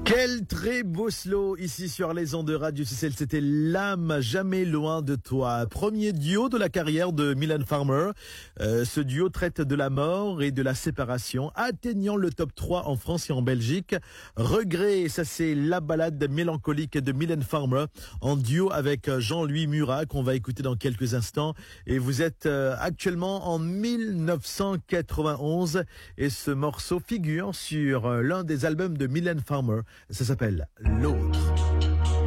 Quel très beau slow ici sur les ondes de Radio CCL. C'était L'âme jamais loin de toi. Premier duo de la carrière de Mylène Farmer. Ce duo traite de la mort et de la séparation, atteignant le top 3 en France et en Belgique. Regret, ça c'est la balade mélancolique de Mylène Farmer en duo avec Jean-Louis Murat qu'on va écouter dans quelques instants. Et vous êtes actuellement en 1991 et ce morceau figure sur l'un des albums de Mylène Farmer. Ça s'appelle L'autre.